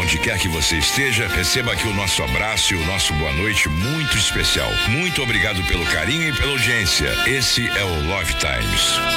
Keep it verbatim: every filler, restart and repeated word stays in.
onde quer que você esteja, receba aqui o nosso abraço e o nosso boa noite muito especial. Muito obrigado pelo carinho e pela audiência. Esse é o Love Times.